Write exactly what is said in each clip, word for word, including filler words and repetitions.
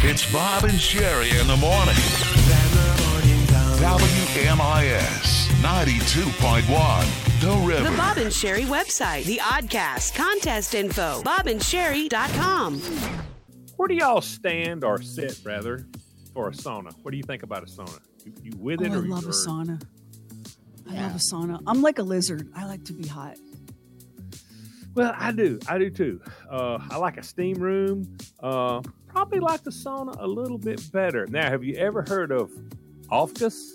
It's Bob and Sherry in the morning. W M I S ninety-two point one, The River. The Bob and Sherry website, the Oddcast, contest info, bob and sherry dot com. Where do y'all stand or sit, rather, for a sauna? What do you think about a sauna? You, you with it oh, or I love or, a sauna. I Yeah. love a sauna. I'm like a lizard. I like to be hot. Well, I do. I do too. Uh, I like a steam room. Uh, probably like the sauna a little bit better. Now, have you ever heard of Aufguss?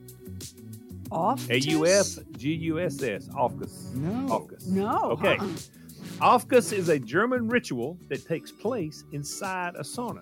Off? A U F G U S S. Aufguss. No. Aufguss. No. Okay. uh-uh. Aufguss is a German ritual that takes place inside a sauna.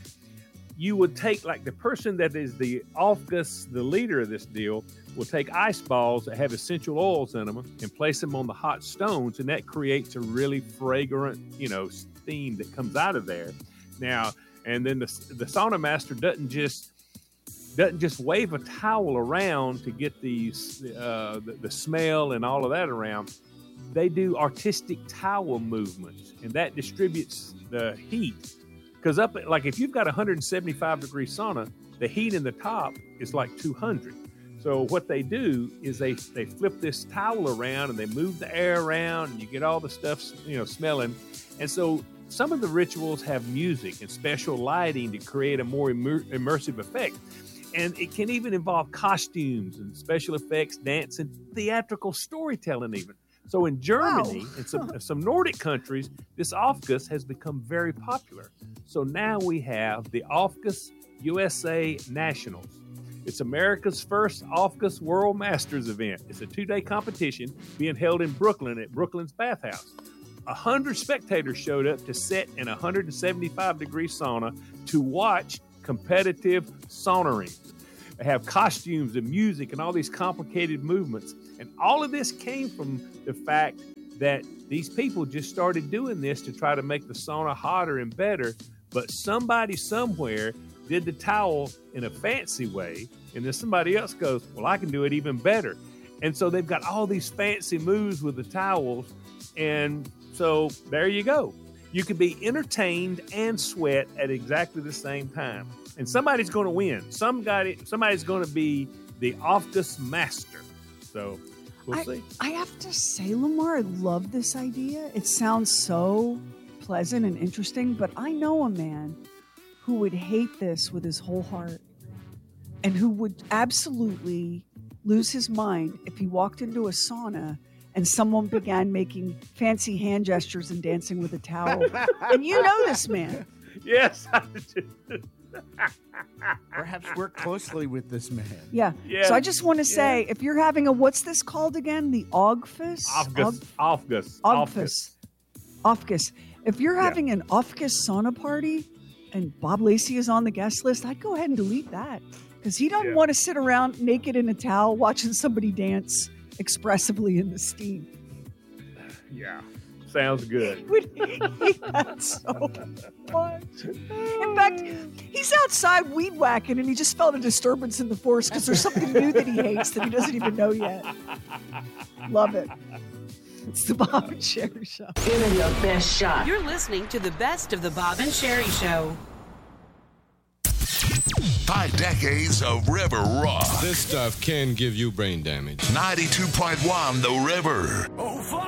You would take, like, the person that is the Aufguss, the leader of this deal, will take ice balls that have essential oils in them and place them on the hot stones, and that creates a really fragrant, you know, steam that comes out of there. Now, and then the, the sauna master doesn't just doesn't just wave a towel around to get these uh, the, the smell and all of that around. They do artistic towel movements, and that distributes the heat. Because up at, like, if you've got a one hundred seventy-five degree sauna, the heat in the top is like two hundred. So what they do is they they flip this towel around and they move the air around, and you get all the stuff, you know, smelling. And so some of the rituals have music and special lighting to create a more immer- immersive effect. And it can even involve costumes and special effects, dance, and theatrical storytelling even. So in Germany Wow. and some, some Nordic countries, this Aufguss has become very popular. So now we have the Aufguss U S A Nationals. It's America's first Aufguss World Masters event. It's a two-day competition being held in Brooklyn at Brooklyn's Bathhouse. A hundred spectators showed up to sit in a one hundred seventy-five degree sauna to watch competitive saunaring. They have costumes and music and all these complicated movements. And all of this came from the fact that these people just started doing this to try to make the sauna hotter and better. But somebody somewhere did the towel in a fancy way, and then somebody else goes, well, I can do it even better. And so they've got all these fancy moves with the towels, and so there you go. You can be entertained and sweat at exactly the same time. And somebody's going to win. Somebody, somebody's going to be the Aufguss master. So we'll I, see. I have to say, Lamar, I love this idea. It sounds so pleasant and interesting, but I know a man who would hate this with his whole heart and who would absolutely lose his mind if he walked into a sauna and someone began making fancy hand gestures and dancing with a towel. And you know this man. Yes, I do. Perhaps work closely with this man. Yeah. Yeah. So I just want to say, if you're having a, what's this called again? The Aufguss? Aufguss. Aufguss. Aufguss. Aufguss. If you're Yeah. having an Aufguss sauna party and Bob Lacey is on the guest list, I'd go ahead and delete that. Because he doesn't Yeah. want to sit around naked in a towel watching somebody dance expressively in the steam. Yeah, sounds good. He would hate that so much. In fact, he's outside weed whacking and he just felt a disturbance in the force because there's something new that he hates that he doesn't even know yet. Love it. It's the Bob and Sherry Show. Give it your best shot. You're listening to the best of the Bob and Sherry Show. Five decades of River Rock. This stuff can give you brain damage. ninety-two point one, The River. Oh,